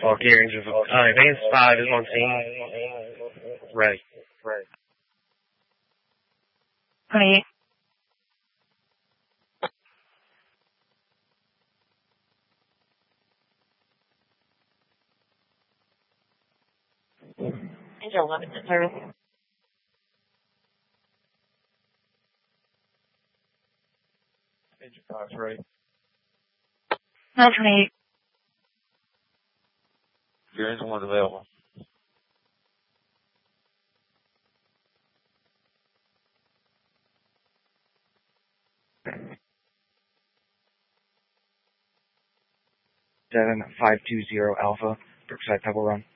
All gear engine. Advance 5 is on scene. Ready. 28. Engine 11 to service. Engine 5 is ready. 928. Your engine 1 available. Seven 520 Alpha, Brookside Pebble Run.